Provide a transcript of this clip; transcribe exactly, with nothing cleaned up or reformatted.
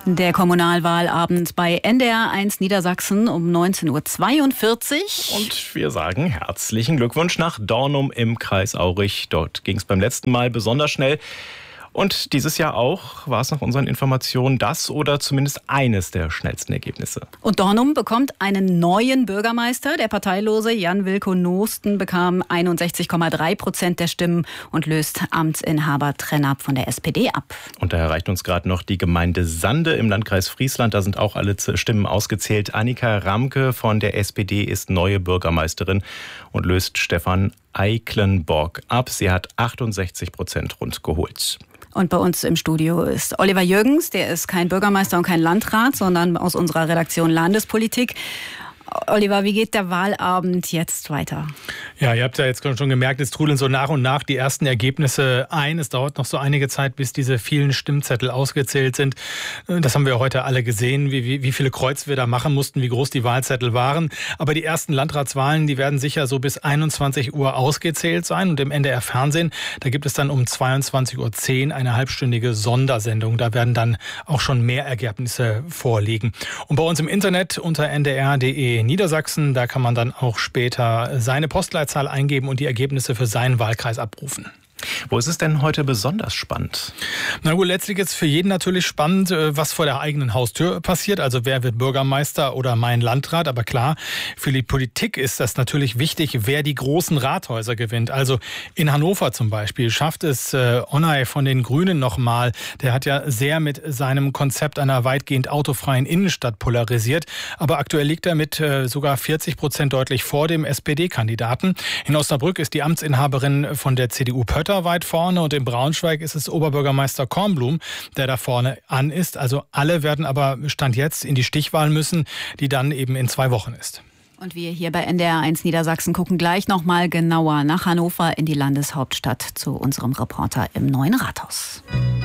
Der Kommunalwahlabend bei N D R eins Niedersachsen um neunzehn Uhr zweiundvierzig. Und wir sagen herzlichen Glückwunsch nach Dornum im Kreis Aurich. Dort ging es beim letzten Mal besonders schnell. Und dieses Jahr auch war es nach unseren Informationen das oder zumindest eines der schnellsten Ergebnisse. Und Dornum bekommt einen neuen Bürgermeister. Der parteilose Jan Wilko Nosten bekam einundsechzig Komma drei Prozent der Stimmen und löst Amtsinhaber Trennap von der S P D ab. Und da erreicht uns gerade noch die Gemeinde Sande im Landkreis Friesland. Da sind auch alle Stimmen ausgezählt. Annika Ramke von der S P D ist neue Bürgermeisterin und löst Stefan Eiklenborg ab. Sie hat achtundsechzig Prozent rund geholt. Und bei uns im Studio ist Oliver Jürgens, der ist kein Bürgermeister und kein Landrat, sondern aus unserer Redaktion Landespolitik. Oliver, wie geht der Wahlabend jetzt weiter? Ja, ihr habt ja jetzt schon gemerkt, es trudeln so nach und nach die ersten Ergebnisse ein. Es dauert noch so einige Zeit, bis diese vielen Stimmzettel ausgezählt sind. Das haben wir heute alle gesehen, wie, wie, wie viele Kreuze wir da machen mussten, wie groß die Wahlzettel waren. Aber die ersten Landratswahlen, die werden sicher so bis einundzwanzig Uhr ausgezählt sein. Und im N D R Fernsehen, da gibt es dann um zweiundzwanzig Uhr zehn eine halbstündige Sondersendung. Da werden dann auch schon mehr Ergebnisse vorliegen. Und bei uns im Internet unter n d r punkt d e Niedersachsen, da kann man dann auch später seine Postleitzahl eingeben und die Ergebnisse für seinen Wahlkreis abrufen. Wo ist es denn heute besonders spannend? Na gut, letztlich ist für jeden natürlich spannend, was vor der eigenen Haustür passiert. Also wer wird Bürgermeister oder mein Landrat? Aber klar, für die Politik ist das natürlich wichtig, wer die großen Rathäuser gewinnt. Also in Hannover zum Beispiel schafft es äh, Onay von den Grünen nochmal. Der hat ja sehr mit seinem Konzept einer weitgehend autofreien Innenstadt polarisiert. Aber aktuell liegt er mit äh, sogar vierzig Prozent deutlich vor dem S P D-Kandidaten. In Osnabrück ist die Amtsinhaberin von der C D U Pötter weit vorne und in Braunschweig ist es Oberbürgermeister Kornblum, der da vorne an ist. Also alle werden aber Stand jetzt in die Stichwahl müssen, die dann eben in zwei Wochen ist. Und wir hier bei N D R eins Niedersachsen gucken gleich noch mal genauer nach Hannover in die Landeshauptstadt zu unserem Reporter im Neuen Rathaus.